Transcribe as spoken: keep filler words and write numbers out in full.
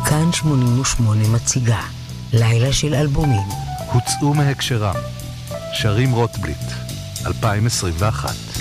כאן שמונים ושמונה מציגה לילה של אלבומים הוצאו מהקשרם. שרים רוטבליט אלפיים עשרים ואחת.